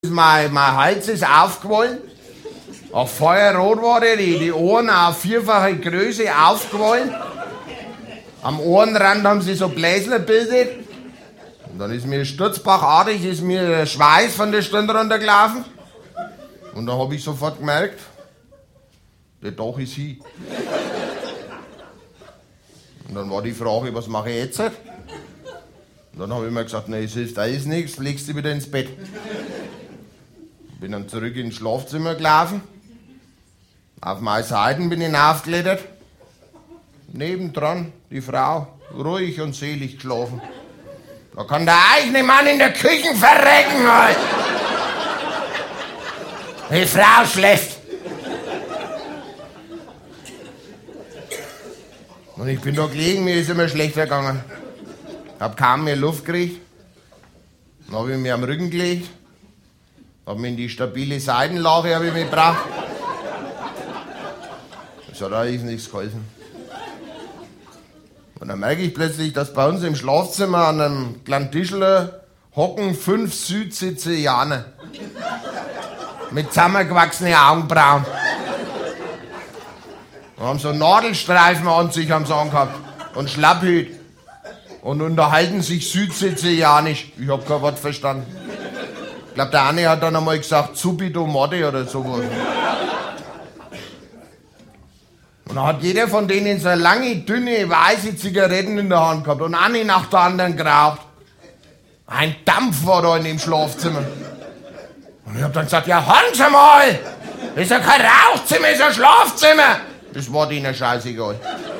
Mein Hals ist aufgewollen. Auf Feuerrot war der, die Ohren auf vierfache Größe aufgewollen. Am Ohrenrand haben sie so Bläsler bildet. Und dann ist mir sturzbachartig, ist mir der Schweiß von der Stirn runtergelaufen. Und da habe ich sofort gemerkt, der Dach ist hin. Und dann war die Frage, was mache ich jetzt? Und dann habe ich mir gesagt, nee, es hilft, da ist nichts, legst du wieder ins Bett. Bin dann zurück ins Schlafzimmer gelaufen. Auf meine Seiten bin ich aufgeklettert. Nebendran die Frau, ruhig und selig geschlafen. Da kann der eigene Mann in der Küche verrecken halt. Die Frau schläft. Und ich bin da gelegen, mir ist immer schlechter gegangen. Hab kaum mehr Luft gekriegt. Dann habe ich mir am Rücken gelegt. Hab mich in die stabile Seitenlage hab ich mich gebracht. Das hat eigentlich nichts geholfen. Und dann merke ich plötzlich, dass bei uns im Schlafzimmer an einem kleinen Tischler hocken 5 Südsizilianer. Mit zusammengewachsenen Augenbrauen. Und haben so Nadelstreifen an sich haben sie angehabt. Und Schlapphüt. Und unterhalten sich südsizilianisch. Ich hab kein Wort verstanden. Ich glaube, der eine hat dann einmal gesagt, Subito Morte oder sowas. Und dann hat jeder von denen so lange, dünne, weiße Zigaretten in der Hand gehabt und eine nach der anderen geraucht. Ein Dampf war da in dem Schlafzimmer. Und ich hab dann gesagt, ja, hören Sie mal! Das ist ja kein Rauchzimmer, das ist ein Schlafzimmer! Das war denen scheißegal.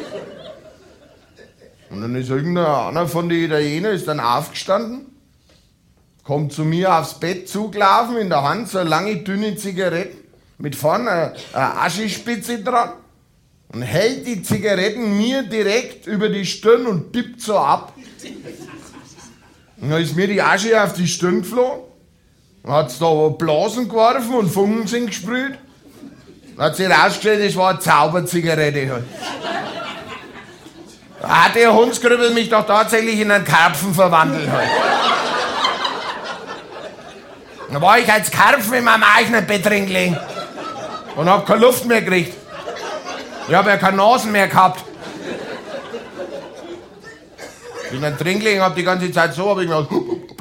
Und dann ist irgendeiner von den Italienern ist dann aufgestanden, kommt zu mir aufs Bett zugelaufen, in der Hand so eine lange, dünne Zigarette, mit vorne eine Aschespitze dran und hält die Zigaretten mir direkt über die Stirn und tippt so ab. Und dann ist mir die Asche auf die Stirn geflogen, dann hat's da Blasen geworfen und Funken sind gesprüht. Dann hat sich herausgestellt, das war eine Zauberzigarette halt. Da hat der Hundskrüppel mich doch tatsächlich in einen Karpfen verwandelt halt. Da war ich als Karpfen in meinem eigenen Bett drin gelegen und hab keine Luft mehr gekriegt. Ich hab ja keine Nasen mehr gehabt. Bin dann drin gelegen, hab die ganze Zeit so, hab ich gemacht.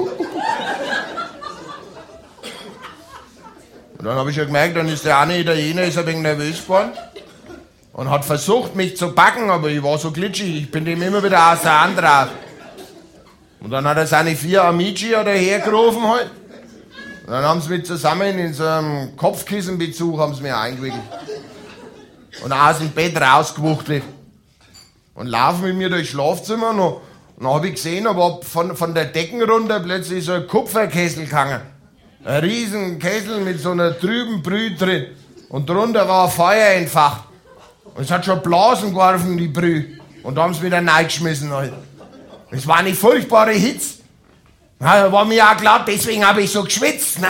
Und dann hab ich schon gemerkt, dann ist der eine Italiener ist ein wenig nervös geworden und hat versucht, mich zu packen, aber ich war so glitschig, ich bin dem immer wieder aus der Hand raus. Und dann hat er seine 4 Amici hergerufen halt. Und dann haben sie mich zusammen in so einem Kopfkissenbezug haben sie mich eingewickelt. Und aus dem Bett rausgewuchtelt. Und laufen mit mir durchs Schlafzimmer. Und dann habe ich gesehen, aber von der Decken runter plötzlich so ein Kupferkessel gehangen. Ein riesen Kessel mit so einer trüben Brühe drin. Und drunter war ein Feuer entfacht. Und es hat schon Blasen geworfen, die Brühe. Und da haben sie wieder reingeschmissen halt. Es war eine furchtbare Hitze. Ja, war mir auch klar, deswegen habe ich so geschwitzt. Ne?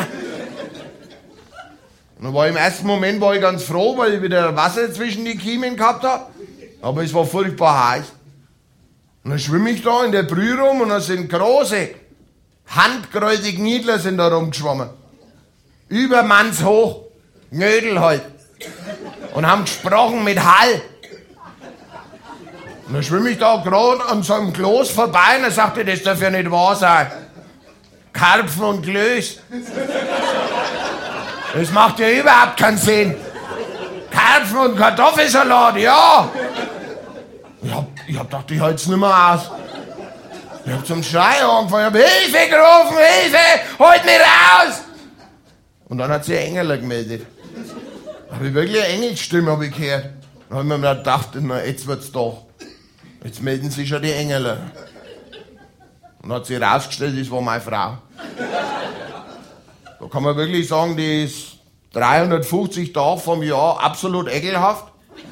Und dann war im ersten Moment war ich ganz froh, weil ich wieder Wasser zwischen die Kiemen gehabt habe. Aber es war furchtbar heiß. Und dann schwimme ich da in der Brühe rum und da sind große, handgröße Gniedler sind da rumgeschwommen. Übermannshoch, Knödel halt. Und haben gesprochen mit Hall. Und dann schwimme ich da gerade an so einem Kloß vorbei und dann sagte, das darf ja nicht wahr sein. Karpfen und Klöß. Das macht ja überhaupt keinen Sinn. Karpfen und Kartoffelsalat, ja. Ich hab gedacht, ich halt's nicht mehr aus. Ich hab zum Schreien angefangen, ich hab Hilfe gerufen, Hilfe, holt mich raus. Und dann hat sich ein Engel gemeldet. Hab ich wirklich eine Engelsstimme hab ich gehört. Dann hab ich mir gedacht, na, jetzt wird's doch. Jetzt melden sich schon die Engel. Und hat sich herausgestellt, das war meine Frau. Da kann man wirklich sagen, die ist 350 Tage vom Jahr absolut ekelhaft.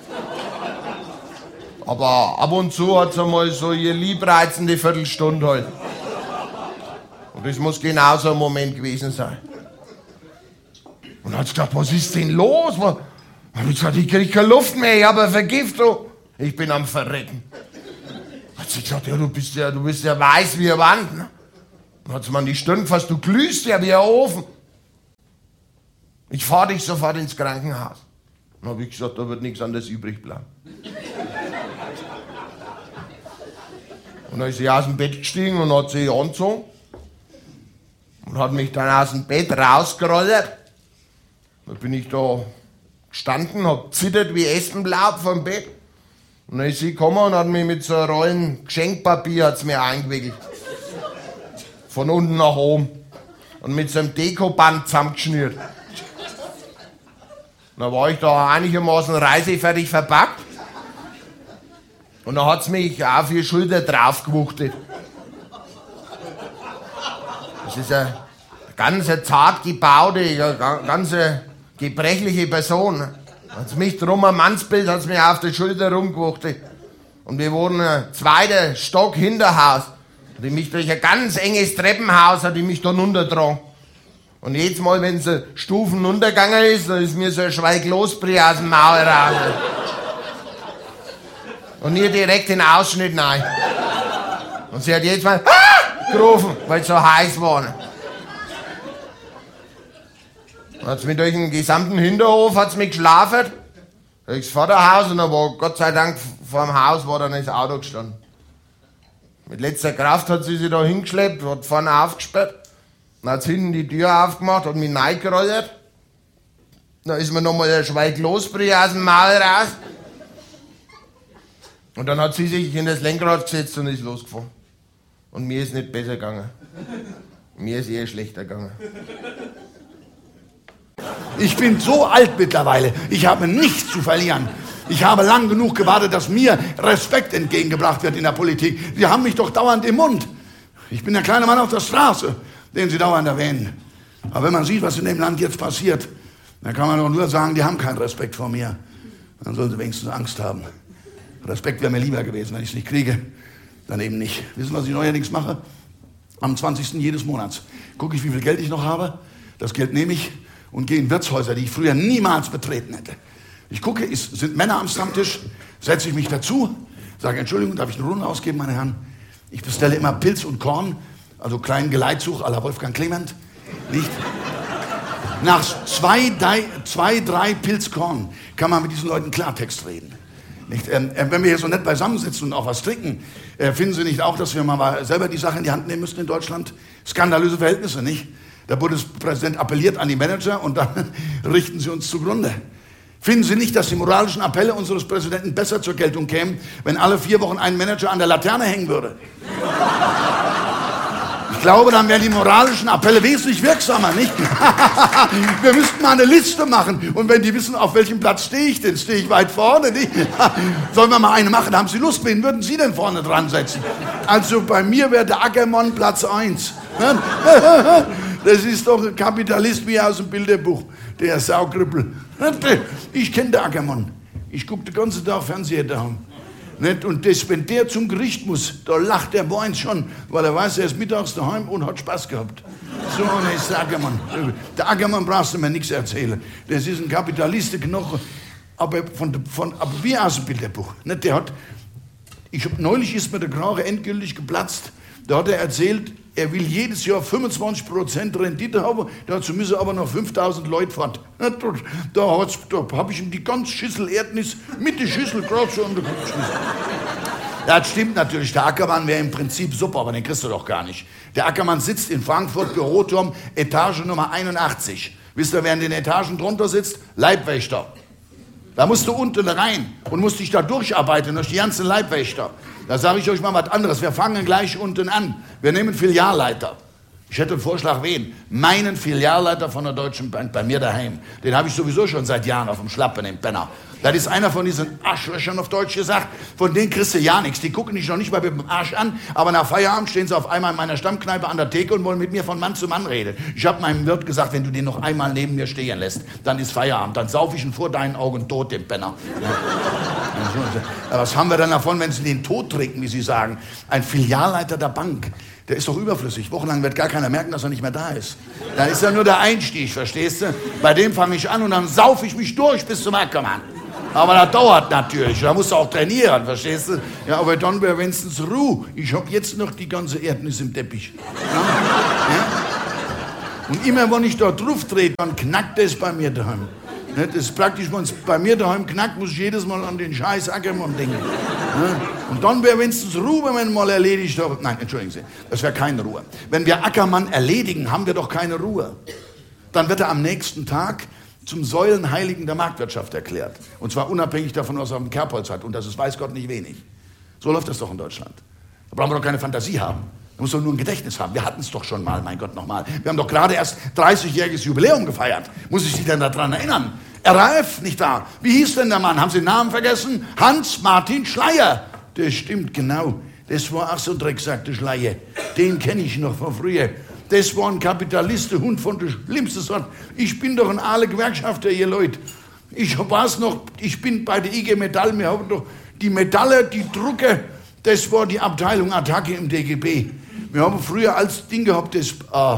Aber ab und zu hat sie mal so ihre liebreizende Viertelstunde halt. Und das muss genau so ein Moment gewesen sein. Und dann hat sie gesagt, was ist denn los? Dann hab ich gesagt, ich krieg keine Luft mehr, ich habe eine Vergiftung. Ich bin am Verrecken. Hat sie gesagt, ja, du bist ja weiß wie eine Wand. Ne? Dann hat sie mir an die Stirn gefasst, du glühst ja wie ein Ofen. Ich fahre dich sofort ins Krankenhaus. Dann habe ich gesagt, da wird nichts anderes übrig bleiben. Und dann ist sie aus dem Bett gestiegen und hat sich angezogen und hat mich dann aus dem Bett rausgerollt. Dann bin ich da gestanden, hab zittert wie Espenlaub vom Bett. Und dann ist sie gekommen und hat mich mit so einer Rollen Geschenkpapier hat's mir eingewickelt. Von unten nach oben. Und mit so einem Dekoband zusammengeschnürt. Dann war ich da einigermaßen reisefertig verpackt. Und dann hat's mich auf die Schulter draufgewuchtet. Das ist eine ganz zart gebaute, ganz gebrechliche Person. Hat's mich drum am Mannsbild, hat's mich auf der Schulter rumgewuchtet. Und wir wohnen im zweiten Stock Hinterhaus. Hat die mich durch ein ganz enges Treppenhaus, hat die mich da runtergetragen. Und jedes Mal, wenn sie Stufen runtergegangen ist, dann ist mir so ein Schweig Losbrie aus dem Maul raus. Und nie direkt in den Ausschnitt rein. Und sie hat jedes Mal gerufen, weil es so heiß war. Dann hat sie mich durch den gesamten Hinterhof hat's mich geschlafen. Durchs Vorderhaus und dann war Gott sei Dank vor dem Haus war dann das Auto gestanden. Mit letzter Kraft hat sie sich da hingeschleppt, hat vorne aufgesperrt. Dann hat sie hinten die Tür aufgemacht, hat mich reingerollt. Dann ist mir nochmal ein Schweig Losbrie aus dem Maul raus. Und dann hat sie sich in das Lenkrad gesetzt und ist losgefahren. Und mir ist nicht besser gegangen. Mir ist eher schlechter gegangen. Ich bin so alt mittlerweile, ich habe nichts zu verlieren. Ich habe lang genug gewartet, dass mir Respekt entgegengebracht wird in der Politik. Sie haben mich doch dauernd im Mund. Ich bin der kleine Mann auf der Straße, den Sie dauernd erwähnen. Aber wenn man sieht, was in dem Land jetzt passiert, dann kann man doch nur sagen, die haben keinen Respekt vor mir. Dann sollen sie wenigstens Angst haben. Respekt wäre mir lieber gewesen, wenn ich es nicht kriege, dann eben nicht. Wissen Sie, was ich neuerdings mache? Am 20. jedes Monats gucke ich, wie viel Geld ich noch habe. Das Geld nehme ich und gehe in Wirtshäuser, die ich früher niemals betreten hätte. Ich gucke, es sind Männer am Stammtisch, setze ich mich dazu, sage, Entschuldigung, darf ich eine Runde ausgeben, meine Herren? Ich bestelle immer Pilz und Korn, also kleinen Geleitsuch à la Wolfgang Clement. Nicht? Nach zwei, drei Pilzkorn kann man mit diesen Leuten Klartext reden. Nicht? Wenn wir hier so nett beisammensitzen und auch was trinken, finden Sie nicht auch, dass wir mal selber die Sache in die Hand nehmen müssen in Deutschland? Skandalöse Verhältnisse, nicht? Der Bundespräsident appelliert an die Manager und dann richten sie uns zugrunde. Finden Sie nicht, dass die moralischen Appelle unseres Präsidenten besser zur Geltung kämen, wenn alle 4 Wochen ein Manager an der Laterne hängen würde? Ich glaube, dann wären die moralischen Appelle wesentlich wirksamer, nicht? Wir müssten mal eine Liste machen. Und wenn die wissen, auf welchem Platz stehe ich denn? Stehe ich weit vorne, nicht? Sollen wir mal eine machen? Haben Sie Lust? Wen würden Sie denn vorne dran setzen? Also bei mir wäre der Ackermann Platz 1. Das ist doch ein Kapitalist wie aus dem Bilderbuch. Der Saukrüppel. Ich kenne den Ackermann. Ich gucke den ganzen Tag Fernseher daheim. Nicht? Und das, wenn der zum Gericht muss, da lacht der Boins schon, weil er weiß, er ist mittags daheim und hat Spaß gehabt. So einer ist der Ackermann. Der Ackermann brauchst du mir nichts erzählen. Das ist ein Kapitalistenknochen, aber wie aus dem Bilderbuch. Nicht? Neulich ist mir der Kragen endgültig geplatzt. Da hat er erzählt, er will jedes Jahr 25% Rendite haben, dazu müssen aber noch 5000 Leute fort. Da habe ich ihm die ganze Schüssel Erdnis mit der Schüssel gerade so an der Kopf geschmissen. Das stimmt natürlich, der Ackermann wäre im Prinzip super, aber den kriegst du doch gar nicht. Der Ackermann sitzt in Frankfurt, Büroturm, Etage Nummer 81. Wisst ihr, wer in den Etagen drunter sitzt? Leibwächter. Da musst du unten rein und musst dich da durcharbeiten durch die ganzen Leibwächter. Da sage ich euch mal was anderes. Wir fangen gleich unten an. Wir nehmen Filialleiter. Ich hätte einen Vorschlag, wen? Meinen Filialleiter von der Deutschen Bank bei mir daheim. Den habe ich sowieso schon seit Jahren auf dem Schlappen, den Penner. Das ist einer von diesen Arschlöchern auf Deutsch gesagt. Von denen kriegst du ja nichts. Die gucken dich noch nicht mal mit dem Arsch an, aber nach Feierabend stehen sie auf einmal in meiner Stammkneipe an der Theke und wollen mit mir von Mann zu Mann reden. Ich habe meinem Wirt gesagt, wenn du den noch einmal neben mir stehen lässt, dann ist Feierabend. Dann sauf ich ihn vor deinen Augen tot, den Penner. Was haben wir dann davon, wenn sie den Tod trinken, wie sie sagen? Ein Filialleiter der Bank, der ist doch überflüssig. Wochenlang wird gar keiner merken, dass er nicht mehr da ist. Da ist ja nur der Einstieg, verstehst du? Bei dem fange ich an und dann sauf ich mich durch bis zum Ackermann. Aber das dauert natürlich, da musst du auch trainieren, verstehst du? Ja, aber dann wäre wenigstens Ruhe. Ich hab jetzt noch die ganze Erdnuss im Teppich. Ja? Und immer, wenn ich dort drauf trete, dann knackt das bei mir daheim. Das ist praktisch, wenn es bei mir daheim knackt, muss ich jedes Mal an den scheiß Ackermann denken. Und dann wäre wenigstens Ruhe, wenn man mal erledigt habe. Nein, entschuldigen Sie, das wäre keine Ruhe. Wenn wir Ackermann erledigen, haben wir doch keine Ruhe. Dann wird er am nächsten Tag zum Säulenheiligen der Marktwirtschaft erklärt. Und zwar unabhängig davon, was er auf dem Kerbholz hat. Und das ist, weiß Gott, nicht wenig. So läuft das doch in Deutschland. Da brauchen wir doch keine Fantasie haben. Da muss doch nur ein Gedächtnis haben. Wir hatten es doch schon mal, mein Gott, nochmal. Wir haben doch gerade erst 30-jähriges Jubiläum gefeiert. Muss ich Sie denn daran erinnern? RAF, nicht wahr? Wie hieß denn der Mann? Haben Sie den Namen vergessen? Hans-Martin Schleyer. Das stimmt, genau. Das war auch so ein Drecksack, der Schleyer. Den kenne ich noch von früher. Das war ein Kapitalistenhund von der schlimmsten Sorte. Ich bin doch ein alle Gewerkschafter, ihr Leute. Ich weiß noch, ich bin bei der IG Metall, wir haben doch die Metalle, die Drucker, das war die Abteilung Attacke im DGB. Wir haben früher als Ding gehabt, das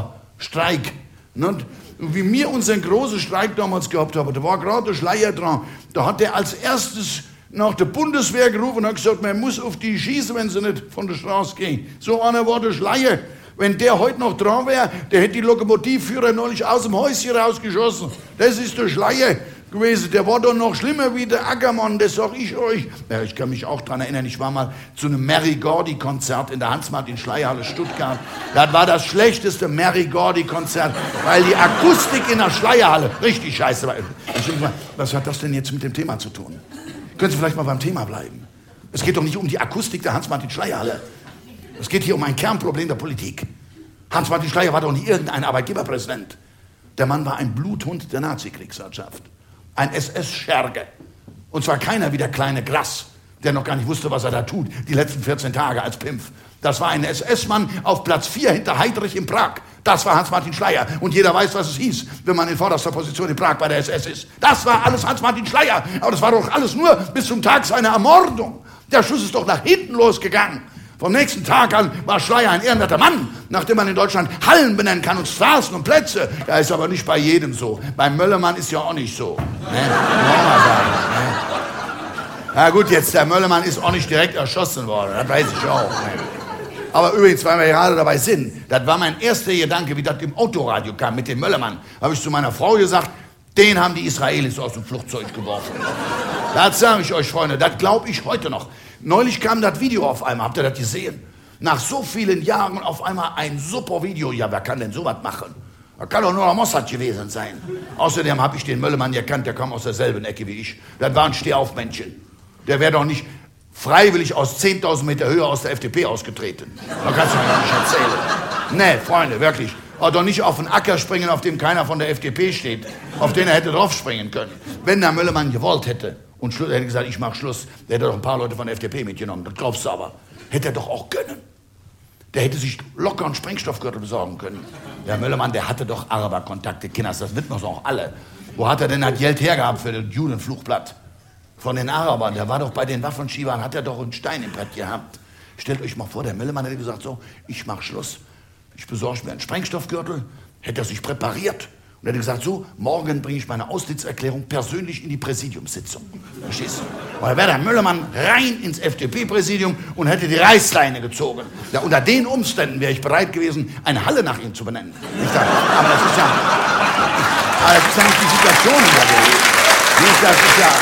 Streik. Und wie wir unseren großen Streik damals gehabt haben, da war gerade der Schleyer dran. Da hat er als erstes nach der Bundeswehr gerufen und hat gesagt, man muss auf die schießen, wenn sie nicht von der Straße gehen. So einer war der Schleyer. Wenn der heute noch dran wäre, der hätte die Lokomotivführer neulich aus dem Häuschen rausgeschossen. Das ist der Schleyer gewesen. Der war doch noch schlimmer wie der Ackermann, das sag ich euch. Ja, ich kann mich auch daran erinnern, ich war mal zu einem Mary Gordy-Konzert in der Hans-Martin-Schleyer-Halle Stuttgart. Das war das schlechteste Mary Gordy-Konzert, weil die Akustik in der Schleierhalle richtig scheiße war. Was hat das denn jetzt mit dem Thema zu tun? Können Sie vielleicht mal beim Thema bleiben? Es geht doch nicht um die Akustik der Hans-Martin-Schleyer-Halle. Es geht hier um ein Kernproblem der Politik. Hans-Martin Schleyer war doch nicht irgendein Arbeitgeberpräsident. Der Mann war ein Bluthund der Nazi-Kriegswirtschaft. Ein SS-Scherge. Und zwar keiner wie der kleine Grass, der noch gar nicht wusste, was er da tut, die letzten 14 Tage als Pimpf. Das war ein SS-Mann auf Platz 4 hinter Heydrich in Prag. Das war Hans-Martin Schleyer. Und jeder weiß, was es hieß, wenn man in vorderster Position in Prag bei der SS ist. Das war alles Hans-Martin Schleyer. Aber das war doch alles nur bis zum Tag seiner Ermordung. Der Schuss ist doch nach hinten losgegangen. Vom nächsten Tag an war Schleyer ein ehrenwerter Mann, nachdem man in Deutschland Hallen benennen kann und Straßen und Plätze. Ja, ist aber nicht bei jedem so. Beim Möllermann ist ja auch nicht so. Ne? Na gut, jetzt, der Möllermann ist auch nicht direkt erschossen worden, das weiß ich auch. Ne? Aber übrigens, weil wir gerade dabei sind, das war mein erster Gedanke, wie das im Autoradio kam mit dem Möllermann. Habe ich zu meiner Frau gesagt, den haben die Israelis aus dem Flugzeug geworfen. Das sage ich euch, Freunde, das glaube ich heute noch. Neulich kam das Video auf einmal, habt ihr das gesehen? Nach so vielen Jahren auf einmal ein super Video. Ja, wer kann denn sowas machen? Das kann doch nur der Mossad gewesen sein. Außerdem habe ich den Möllermann gekannt, der kam aus derselben Ecke wie ich. Das war ein Stehaufmännchen. Der wäre doch nicht freiwillig aus 10.000 Meter Höhe aus der FDP ausgetreten. Da kannst du mir doch nicht erzählen. Nee, Freunde, wirklich. Aber doch nicht auf einen Acker springen, auf dem keiner von der FDP steht, auf den er hätte drauf springen können. Wenn der Möllermann gewollt hätte und er hätte gesagt, ich mach Schluss, der hätte doch ein paar Leute von der FDP mitgenommen, das glaubst du aber. Hätte er doch auch können. Der hätte sich locker einen Sprengstoffgürtel besorgen können. Der Möllermann, der hatte doch Araberkontakte, Kinders, das wissen wir auch alle. Wo hat er denn das Geld hergehabt für das Judenflugblatt? Von den Arabern, der war doch bei den Waffenschiebern, hat er doch einen Stein im Brett gehabt. Stellt euch mal vor, der Möllermann hätte gesagt, so, ich mach Schluss. Ich besorge mir einen Sprengstoffgürtel, hätte er sich präpariert und hätte gesagt, so, morgen bringe ich meine Austrittserklärung persönlich in die Präsidiumssitzung. Verstehst du? Oder wäre der Möllermann rein ins FDP-Präsidium und hätte die Reißleine gezogen. Ja, unter den Umständen wäre ich bereit gewesen, eine Halle nach ihm zu benennen. Aber das ist ja nicht die Situation in der Welt. Das ist ja,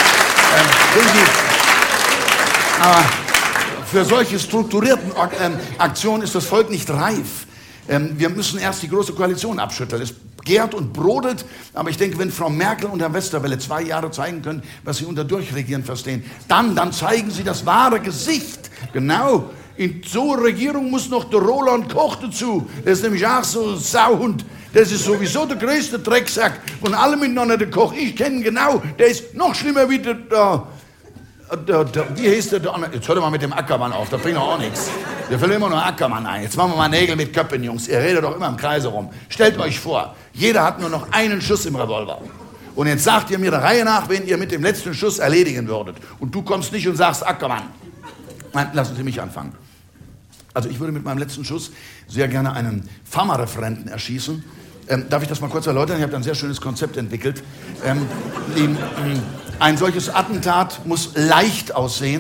aber für solche strukturierten Aktionen ist das Volk nicht reif. Wir müssen erst die Große Koalition abschütteln. Es gärt und brodelt, aber ich denke, wenn Frau Merkel und Herr Westerwelle 2 Jahre zeigen können, was sie unter Durchregieren verstehen, dann zeigen sie das wahre Gesicht. Genau. In so einer Regierung muss noch der Roland Koch dazu. Der ist nämlich auch so ein Sauhund. Das ist sowieso der größte Drecksack von allem miteinander, der Koch. Ich kenne ihn genau. Der ist noch schlimmer wie der wie hieß der andere? Jetzt hört mal mit dem Ackermann auf, da bringt doch auch nichts. Wir fällt immer nur Ackermann ein. Jetzt machen wir mal Nägel mit Köppen, Jungs. Ihr redet doch immer im Kreise rum. Stellt euch vor, jeder hat nur noch einen Schuss im Revolver. Und jetzt sagt ihr mir der Reihe nach, wen ihr mit dem letzten Schuss erledigen würdet. Und du kommst nicht und sagst Ackermann. Nein, lassen Sie mich anfangen. Also ich würde mit meinem letzten Schuss sehr gerne einen Pharmareferenten erschießen. Darf ich das mal kurz erläutern? Ich habe da ein sehr schönes Konzept entwickelt. Ein solches Attentat muss leicht aussehen.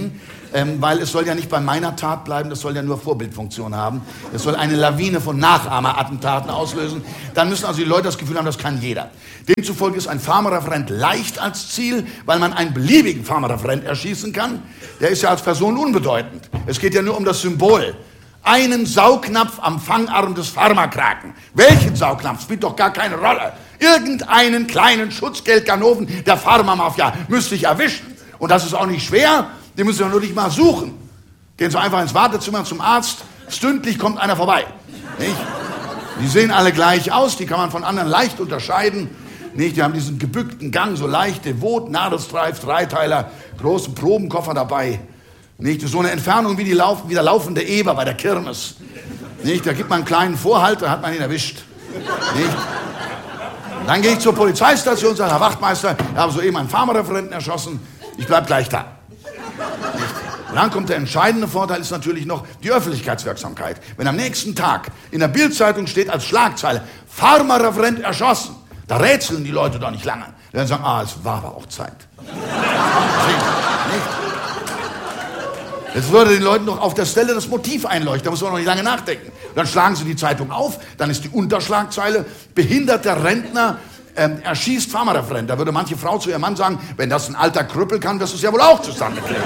weil es soll ja nicht bei meiner Tat bleiben, das soll ja nur Vorbildfunktion haben. Es soll eine Lawine von Nachahmerattentaten auslösen. Dann müssen also die Leute das Gefühl haben, das kann jeder. Demzufolge ist ein Pharmareferent leicht als Ziel, weil man einen beliebigen Pharmareferent erschießen kann. Der ist ja als Person unbedeutend. Es geht ja nur um das Symbol. Einen Saugnapf am Fangarm des Pharmakraken. Welchen Saugnapf? Spielt doch gar keine Rolle. Irgendeinen kleinen Schutzgeldganoven der Pharmamafia müsste ich erwischen. Und das ist auch nicht schwer, den müssen wir nur nicht mal suchen. Gehen Sie einfach ins Wartezimmer zum Arzt, stündlich kommt einer vorbei. Nicht? Die sehen alle gleich aus, die kann man von anderen leicht unterscheiden. Nicht? Die haben diesen gebückten Gang, so leicht devot, Nadelstreif, Dreiteiler, großen Probenkoffer dabei. Nicht? So eine Entfernung wie der laufende Eber bei der Kirmes. Nicht? Da gibt man einen kleinen Vorhalt, da hat man ihn erwischt. Nicht? Dann gehe ich zur Polizeistation und sage, Herr Wachtmeister, ich habe soeben einen Pharmareferenten erschossen, ich bleibe gleich da. Nicht? Und dann kommt der entscheidende Vorteil, ist natürlich noch die Öffentlichkeitswirksamkeit. Wenn am nächsten Tag in der Bildzeitung steht als Schlagzeile, Pharmareferent erschossen, da rätseln die Leute doch nicht lange. Dann sagen, es war aber auch Zeit. Nicht? Jetzt würde den Leuten noch auf der Stelle das Motiv einleuchten, da muss man noch nicht lange nachdenken. Dann schlagen sie die Zeitung auf, dann ist die Unterschlagzeile, behinderter Rentner erschießt Pharmareferent. Da würde manche Frau zu ihrem Mann sagen, wenn das ein alter Krüppel kann, wirst du es ja wohl auch zustande kriegen.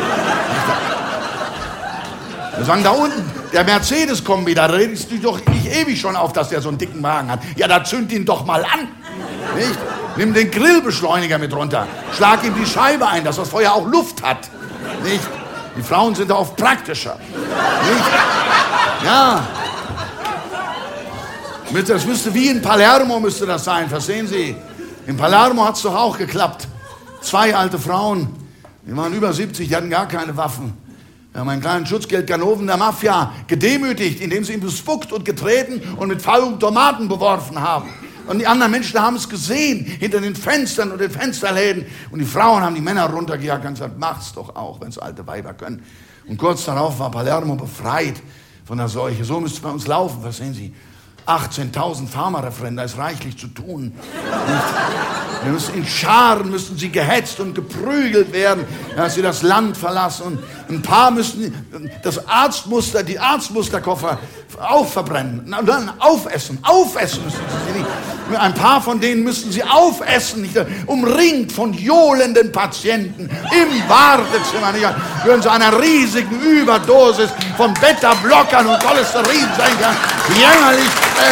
Wir sagen da unten, der Mercedes-Kombi, da redest du doch nicht ewig schon auf, dass der so einen dicken Wagen hat. Ja, da zünd ihn doch mal an. Nicht? Nimm den Grillbeschleuniger mit runter. Schlag ihm die Scheibe ein, dass das Feuer auch Luft hat. Nicht? Die Frauen sind da oft praktischer. Nicht? Ja. Das müsste wie in Palermo müsste das sein, verstehen Sie? In Palermo hat es doch auch geklappt. 2 alte Frauen, die waren über 70, die hatten gar keine Waffen. Wir haben einen kleinen Schutzgeldganoven der Mafia gedemütigt, indem sie ihn bespuckt und getreten und mit faulen Tomaten beworfen haben. Und die anderen Menschen haben es gesehen, hinter den Fenstern und den Fensterläden. Und die Frauen haben die Männer runtergejagt und gesagt, macht's doch auch, wenn es alte Weiber können. Und kurz darauf war Palermo befreit von der Seuche. So müsste es bei uns laufen, verstehen Sie? 18.000 Pharmareferenten, da ist reichlich zu tun. Wir müssen in Scharen, müssen sie gehetzt und geprügelt werden, dass sie das Land verlassen. Und ein paar müssen die Arztmusterkoffer auch verbrennen. Und dann aufessen müssen sie. Ein paar von denen müssen sie aufessen, nicht? Umringt von johlenden Patienten im Wartezimmer. Nicht? Würden zu einer riesigen Überdosis von Beta-Blockern und Cholesterinsenkern jämmerlich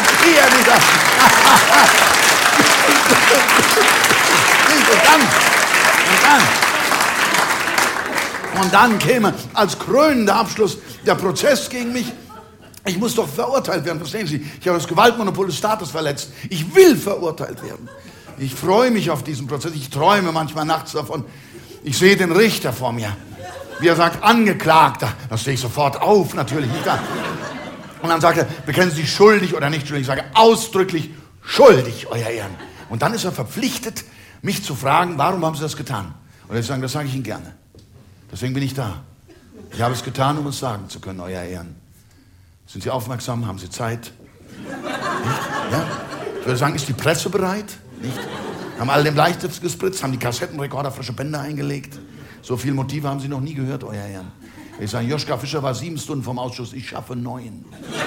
Und dann käme als krönender Abschluss der Prozess gegen mich. Ich muss doch verurteilt werden, verstehen Sie? Ich habe das Gewaltmonopol des Staates verletzt. Ich will verurteilt werden. Ich freue mich auf diesen Prozess. Ich träume manchmal nachts davon. Ich sehe den Richter vor mir. Wie er sagt, Angeklagter. Da stehe ich sofort auf, natürlich nicht da. Und dann sagt er, bekennen Sie sich schuldig oder nicht schuldig? Ich sage ausdrücklich schuldig, Euer Ehren. Und dann ist er verpflichtet, mich zu fragen, warum haben Sie das getan? Und ich sage, das sage ich Ihnen gerne. Deswegen bin ich da. Ich habe es getan, um es sagen zu können, Euer Ehren. Sind Sie aufmerksam? Haben Sie Zeit? Nicht? Ja? Ich würde sagen, ist die Presse bereit? Nicht? Haben alle den Bleistift gespritzt? Haben die Kassettenrekorder frische Bänder eingelegt? So viele Motive haben Sie noch nie gehört, Euer Ehren. Ich sage, Joschka Fischer war 7 Stunden vom Ausschuss, ich schaffe 9.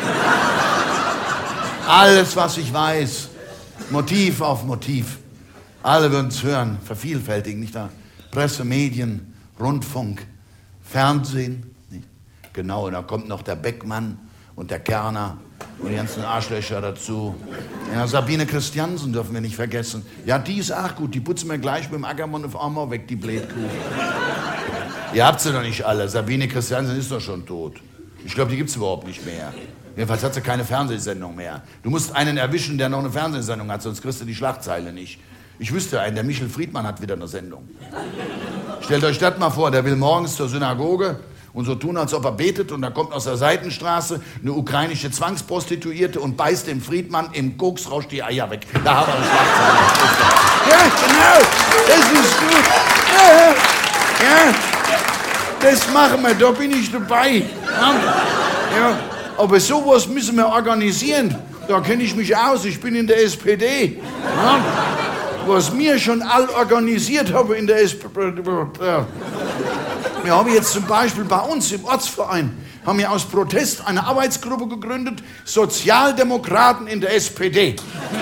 Alles, was ich weiß, Motiv auf Motiv. Alle würden es hören, vervielfältigen, nicht da? Presse, Medien, Rundfunk, Fernsehen. Nicht? Genau, und da kommt noch der Beckmann und der Kerner und die ganzen Arschlöcher dazu. Ja, Sabine Christiansen dürfen wir nicht vergessen. Ja, die ist auch gut, die putzen wir gleich mit dem Ackermann auf einmal weg, die Blätkuh. Ihr habt sie doch nicht alle. Sabine Christiansen ist doch schon tot. Ich glaube, die gibt es überhaupt nicht mehr. Jedenfalls hat sie keine Fernsehsendung mehr. Du musst einen erwischen, der noch eine Fernsehsendung hat, sonst kriegst du die Schlagzeile nicht. Ich wüsste einen, der Michel Friedmann hat wieder eine Sendung. Stellt euch das mal vor, der will morgens zur Synagoge und so tun, als ob er betet, und da kommt aus der Seitenstraße eine ukrainische Zwangsprostituierte und beißt dem Friedmann im Koksrausch die Eier weg. Da haben wir eine Schlagzeile. Ja, genau, das ist gut. Ja. Das machen wir, da bin ich dabei. Ja, aber sowas müssen wir organisieren. Da kenne ich mich aus, ich bin in der SPD. Ja, was wir schon all organisiert haben in der SPD. Ja. Wir haben jetzt zum Beispiel bei uns im Ortsverein, haben wir aus Protest eine Arbeitsgruppe gegründet, Sozialdemokraten in der SPD.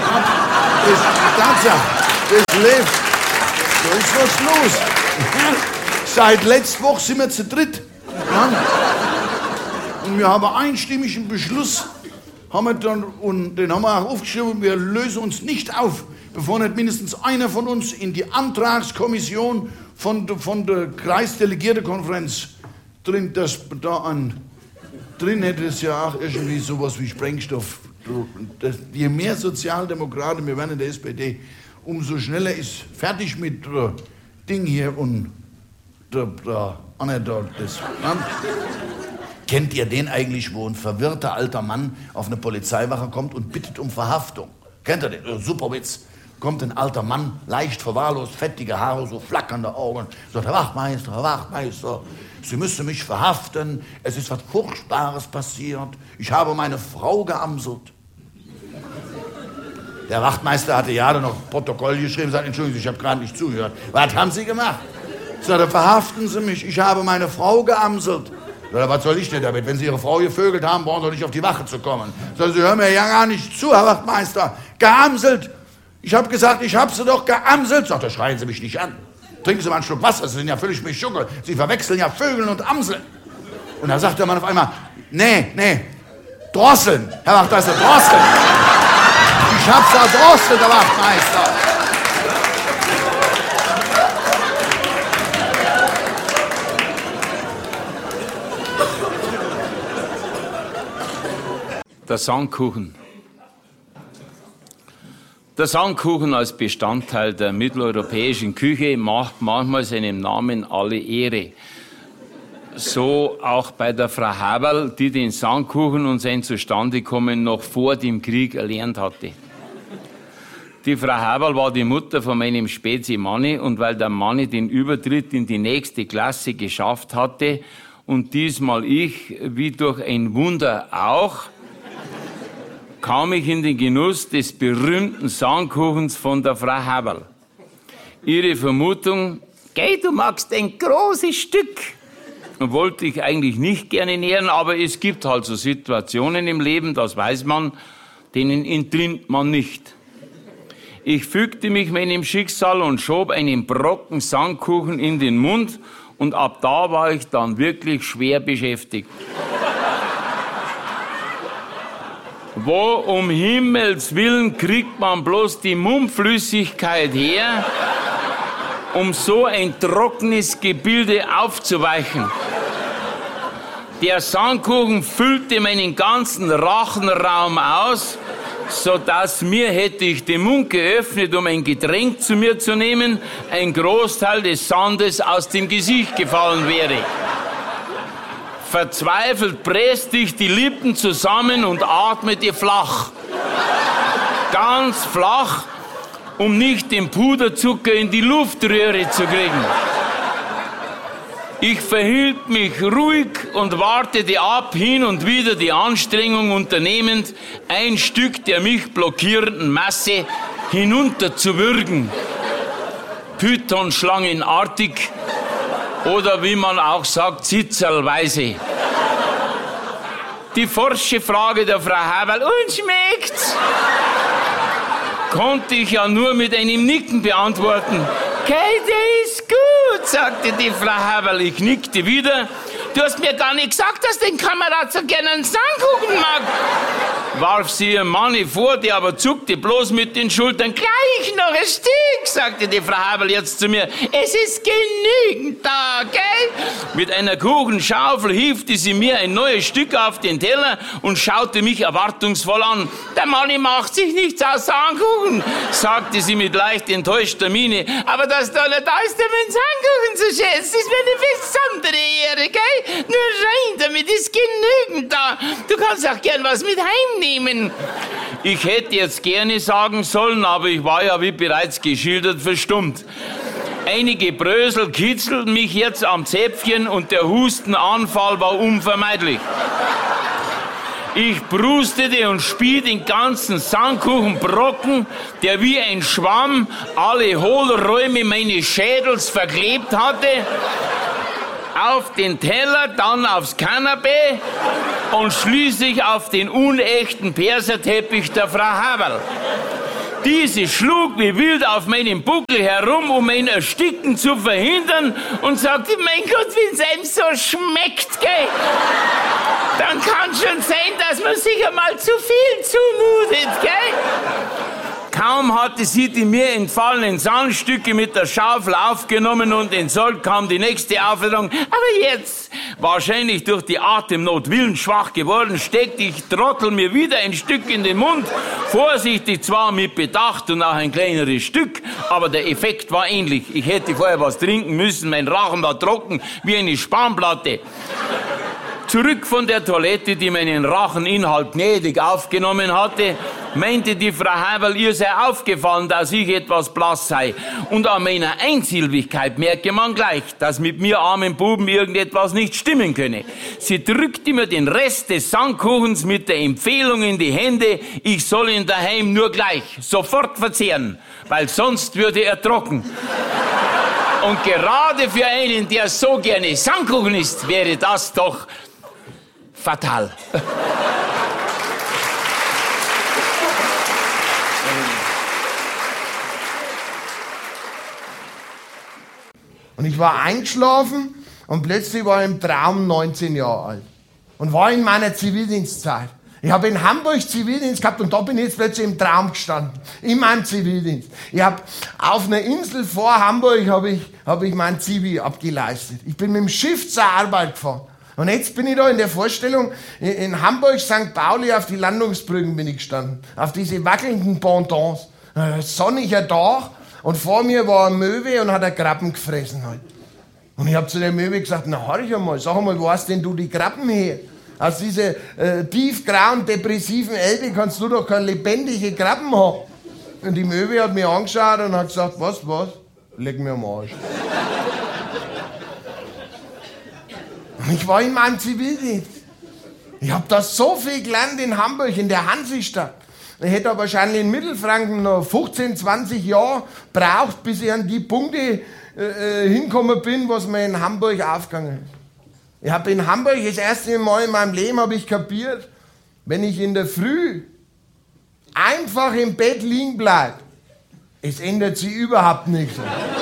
Das läuft. Da ist was los. Seit letzter Woche sind wir zu dritt. Ja. Und wir haben einstimmigen Beschluss, und den haben wir auch aufgeschrieben, wir lösen uns nicht auf, bevor nicht mindestens einer von uns in die Antragskommission von der Kreisdelegiertenkonferenz drin, drin hätte es ja auch irgendwie sowas wie Sprengstoff. Je mehr Sozialdemokraten wir werden in der SPD, umso schneller ist fertig mit Ding hier und das. Kennt ihr den eigentlich, wo ein verwirrter alter Mann auf eine Polizeiwache kommt und bittet um Verhaftung? Kennt ihr den? Super Witz. Kommt ein alter Mann, leicht verwahrlost, fettige Haare, so flackernde Augen. Sagt, Herr Wachtmeister, Sie müssen mich verhaften. Es ist was Furchtbares passiert. Ich habe meine Frau geamselt. Der Wachtmeister hatte ja noch Protokoll geschrieben, sagt, entschuldigen Sie, ich habe gerade nicht zugehört. Was haben Sie gemacht? Sagt, verhaften Sie mich, ich habe meine Frau geamselt. Sagt, was soll ich denn damit? Wenn Sie Ihre Frau gevögelt haben, brauchen Sie nicht auf die Wache zu kommen. Sagt, Sie hören mir ja gar nicht zu, Herr Wachtmeister. Geamselt. Ich habe gesagt, ich habe sie doch geamselt. Sagt er, schreien Sie mich nicht an. Trinken Sie mal einen Schluck Wasser, Sie sind ja völlig Mischugge. Sie verwechseln ja Vögeln und Amseln. Und da sagt der Mann auf einmal, nee, drosseln. Herr Wachtmeister, drosseln. Ich hab's erdrosselt, Herr Wachtmeister. Der Sandkuchen. Der Sandkuchen als Bestandteil der mitteleuropäischen Küche macht manchmal seinem Namen alle Ehre. So auch bei der Frau Haberl, die den Sandkuchen und sein Zustandekommen noch vor dem Krieg erlernt hatte. Die Frau Haberl war die Mutter von meinem Spezi Manni, und weil der Manni den Übertritt in die nächste Klasse geschafft hatte und diesmal ich, wie durch ein Wunder auch, kam ich in den Genuss des berühmten Sandkuchens von der Frau Haberl. Ihre Vermutung, geh, du magst ein großes Stück, wollte ich eigentlich nicht gerne nähern, aber es gibt halt so Situationen im Leben, das weiß man, denen entrinnt man nicht. Ich fügte mich meinem Schicksal und schob einen Brocken Sandkuchen in den Mund, und ab da war ich dann wirklich schwer beschäftigt. Wo um Himmels Willen kriegt man bloß die Mundflüssigkeit her, um so ein trockenes Gebilde aufzuweichen? Der Sandkuchen füllte meinen ganzen Rachenraum aus, sodass mir, hätte ich den Mund geöffnet, um ein Getränk zu mir zu nehmen, ein Großteil des Sandes aus dem Gesicht gefallen wäre. Verzweifelt presste ich die Lippen zusammen und atmete flach. Ganz flach, um nicht den Puderzucker in die Luftröhre zu kriegen. Ich verhielt mich ruhig und wartete ab, hin und wieder die Anstrengung unternehmend, ein Stück der mich blockierenden Masse hinunterzuwürgen. Pythonschlangenartig. Oder wie man auch sagt, zitzerlweise. Die forsche Frage der Frau Haberl, und schmeckt's? Konnte ich ja nur mit einem Nicken beantworten. Okay, der ist gut, sagte die Frau Haberl. Ich nickte wieder. Du hast mir gar nicht gesagt, dass dein Kamerad so gerne einen Sandkuchen mag. Warf sie ihrem Manni vor, der aber zuckte bloß mit den Schultern. Gleich noch ein Stück, sagte die Frau Haberl jetzt zu mir. Es ist genügend da, gell? Mit einer Kuchenschaufel hiefte sie mir ein neues Stück auf den Teller und schaute mich erwartungsvoll an. Der Manni macht sich nichts aus Sandkuchen, sagte sie mit leicht enttäuschter Miene. Aber das Tolle da ist, den Sandkuchen zu schätzen, ist mir eine besondere Ehre, gell? Nur rein damit, ist genügend da. Du kannst auch gern was mit heimnehmen. Ich hätte jetzt gerne sagen sollen, aber ich war ja, wie bereits geschildert, verstummt. Einige Brösel kitzelten mich jetzt am Zäpfchen und der Hustenanfall war unvermeidlich. Ich prustete und spie den ganzen Sandkuchenbrocken, der wie ein Schwamm alle Hohlräume meines Schädels verklebt hatte, auf den Teller, dann aufs Kanapee und schließlich auf den unechten Perserteppich der Frau Haberl. Diese schlug wie wild auf meinem Buckel herum, um mein Ersticken zu verhindern und sagte, mein Gott, wenn's einem so schmeckt, gell, dann kann schon sein, dass man sich einmal zu viel zumutet, gell. Kaum hatte sie die mir entfallenen Sandstücke mit der Schaufel aufgenommen und entsorgt, kam die nächste Aufforderung. Aber jetzt, wahrscheinlich durch die Atemnot willensschwach geworden, steckte ich Trottel mir wieder ein Stück in den Mund. Vorsichtig zwar mit Bedacht und auch ein kleineres Stück, aber der Effekt war ähnlich. Ich hätte vorher was trinken müssen, mein Rachen war trocken wie eine Spanplatte. Zurück von der Toilette, die meinen Racheninhalt gnädig aufgenommen hatte, meinte die Frau Haberl, ihr sei aufgefallen, dass ich etwas blass sei. Und an meiner Einsilbigkeit merke man gleich, dass mit mir armen Buben irgendetwas nicht stimmen könne. Sie drückte mir den Rest des Sandkuchens mit der Empfehlung in die Hände, ich soll ihn daheim nur gleich, sofort verzehren, weil sonst würde er trocken. Und gerade für einen, der so gerne Sandkuchen isst, wäre das doch fatal. Und ich war eingeschlafen und plötzlich war ich im Traum 19 Jahre alt. Und war in meiner Zivildienstzeit. Ich habe in Hamburg Zivildienst gehabt und da bin ich jetzt plötzlich im Traum gestanden. In meinem Zivildienst. Ich habe auf einer Insel vor Hamburg habe ich mein Zivi abgeleistet. Ich bin mit dem Schiff zur Arbeit gefahren. Und jetzt bin ich da in der Vorstellung, in Hamburg, St. Pauli, auf die Landungsbrücken bin ich gestanden. Auf diese wackelnden Pontons. Sonniger Tag. Und vor mir war eine Möwe und hat eine Krabben gefressen halt. Und ich habe zu der Möwe gesagt, na horch einmal, sag einmal, wo hast denn du die Krabben her? Aus dieser tiefgrauen, depressiven Elbe kannst du doch keine lebendige Krabben haben. Und die Möwe hat mich angeschaut und hat gesagt, was? Leg mir am Arsch. Und ich war in meinem Zivildienst. Ich habe da so viel gelernt in Hamburg, in der Hansestadt. Ich hätte wahrscheinlich in Mittelfranken noch 15, 20 Jahre braucht, bis ich an die Punkte hingekommen bin, was mir in Hamburg aufgegangen ist. Ich habe in Hamburg das erste Mal in meinem Leben ich kapiert, wenn ich in der Früh einfach im Bett liegen bleibe, es ändert sich überhaupt nichts.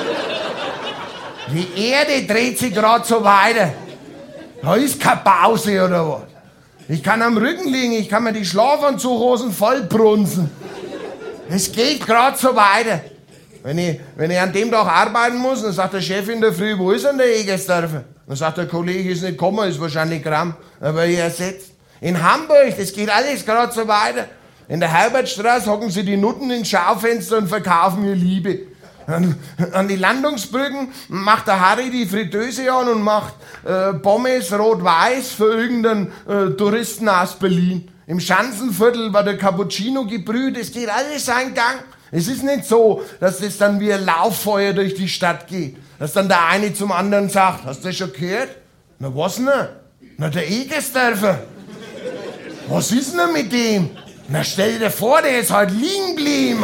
Die Erde dreht sich gerade so weiter. Da ist keine Pause oder was. Ich kann am Rücken liegen, ich kann mir die Schlafanzughosen vollbrunzen. Es geht gerade so weiter. Wenn ich an dem Tag arbeiten muss, dann sagt der Chef in der Früh, wo ist denn der Egersdorfer? Dann sagt der Kollege, ist nicht gekommen, ist wahrscheinlich krank, aber ich ersetzt. In Hamburg, das geht alles gerade so weiter. In der Herbertstraße hocken sie die Nutten ins Schaufenster und verkaufen ihr Liebe. An die Landungsbrücken macht der Harry die Fritteuse an und macht Pommes rot-weiß für irgendeinen Touristen aus Berlin. Im Schanzenviertel war der Cappuccino gebrüht, es geht alles seinen Gang. Es ist nicht so, dass das dann wie ein Lauffeuer durch die Stadt geht. Dass dann der eine zum anderen sagt, hast du das schon gehört? Na was denn? Na der Egersdorfer. Was ist denn mit dem? Na stell dir vor, der ist halt liegen geblieben.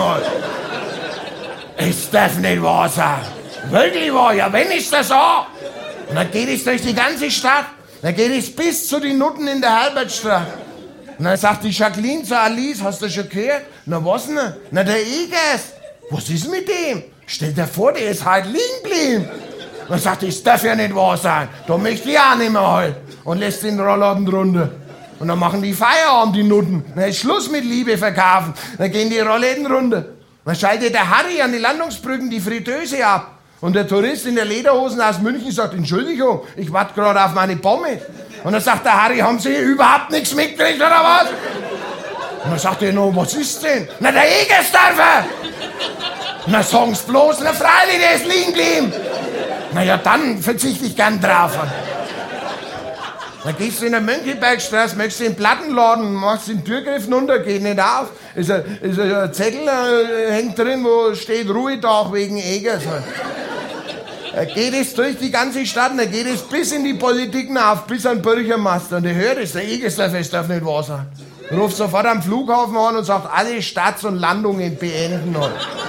Es darf nicht wahr sein. Wirklich wahr, ja wenn ist das so. Und dann geht es durch die ganze Stadt. Dann geht es bis zu den Nutten in der Herbertstraße. Und dann sagt die Jacqueline zu Alice, hast du schon gehört? Na was denn? Na der Egers. Was ist mit dem? Stell dir vor, der ist halt liegen geblieben. Dann sagt das darf ja nicht wahr sein. Da möchte ich auch nicht mehr halt. Und lässt den Rollladen runter. Und dann machen die Feierabend, die Nutten. Dann ist Schluss mit Liebe verkaufen. Dann gehen die Rollläden runter. Dann schaltet der Harry an die Landungsbrücken die Fritteuse ab. Und der Tourist in der Lederhosen aus München sagt, Entschuldigung, ich warte gerade auf meine Pommes. Und dann sagt der Harry, haben Sie überhaupt nichts mitgekriegt oder was? Und dann sagt er noch, was ist denn? Na, der Egersdorfer! Na, sagen's bloß, na freilich, der ist liegen geblieben. Na ja, dann verzichte ich gern drauf. Dann gehst du in der Mönckebergstraße, möchtest du in den Plattenladen, machst den Türgriff runter, geht nicht auf. Ist ein Zettel hängt drin, wo steht Ruhetag wegen Egers. Da geht es durch die ganze Stadt, da geht es bis in die Politik auf, bis an den Bürgermeister. Und der hört es, der Egersdorfer, das darf nicht wahr sein. Ruft sofort am Flughafen an und sagt, alle Starts und Landungen beenden.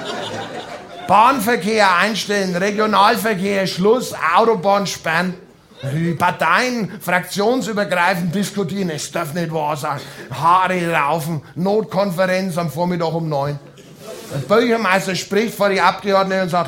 Bahnverkehr einstellen, Regionalverkehr, Schluss, Autobahn sperren. Die Parteien fraktionsübergreifend diskutieren, es darf nicht wahr sein. Haare raufen, Notkonferenz am Vormittag um 9. Der Bürgermeister spricht vor die Abgeordneten und sagt,